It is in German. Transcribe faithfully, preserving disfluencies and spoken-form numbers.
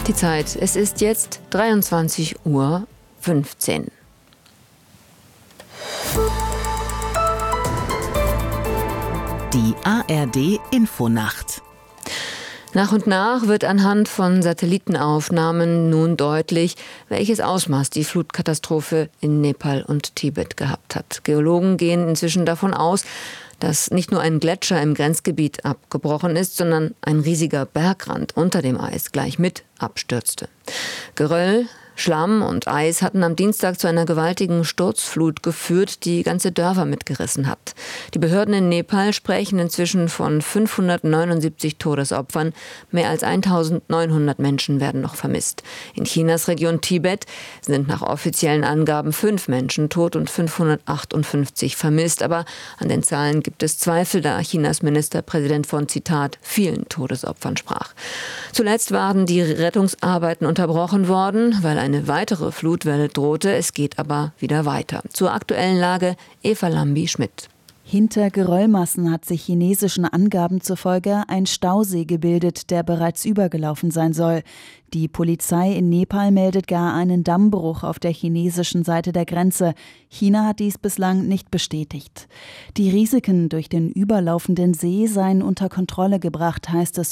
Die Zeit, es ist jetzt dreiundzwanzig Uhr fünfzehn. Die A R D-Infonacht. Nach und nach wird anhand von Satellitenaufnahmen nun deutlich, welches Ausmaß die Flutkatastrophe in Nepal und Tibet gehabt hat. Geologen gehen inzwischen davon aus, dass nicht nur ein Gletscher im Grenzgebiet abgebrochen ist, sondern ein riesiger Bergrand unter dem Eis gleich mit abstürzte. Geröll, Schlamm und Eis hatten am Dienstag zu einer gewaltigen Sturzflut geführt, die ganze Dörfer mitgerissen hat. Die Behörden in Nepal sprechen inzwischen von fünfhundertneunundsiebzig Todesopfern. Mehr als eintausendneunhundert Menschen werden noch vermisst. In Chinas Region Tibet sind nach offiziellen Angaben fünf Menschen tot und fünfhundertachtundfünfzig vermisst. Aber an den Zahlen gibt es Zweifel, da Chinas Ministerpräsident von, Zitat, vielen Todesopfern sprach. Zuletzt waren die Rettungsarbeiten unterbrochen worden, weil eine weitere Flutwelle drohte. Es geht aber wieder weiter. Zur aktuellen Lage Eva Lambi-Schmidt. Hinter Geröllmassen hat sich chinesischen Angaben zufolge ein Stausee gebildet, der bereits übergelaufen sein soll. Die Polizei in Nepal meldet gar einen Dammbruch auf der chinesischen Seite der Grenze. China hat dies bislang nicht bestätigt. Die Risiken durch den überlaufenden See seien unter Kontrolle gebracht, heißt es